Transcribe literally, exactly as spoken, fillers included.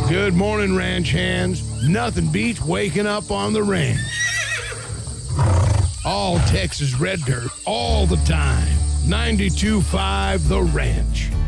Good morning, ranch hands. Nothing beats waking up on the ranch. All Texas red dirt, all the time. ninety-two point five The Ranch.